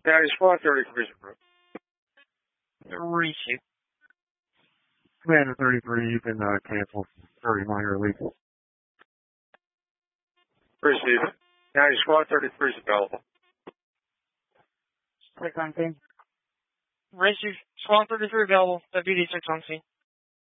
Yeah, squad 33 is approved. Receive. Commander 33, you can cancel 30 minor leak. Receive it. Yeah, squad 33 is available. Click on thing. Receive. Squad 33 available. Deputy 6 on scene.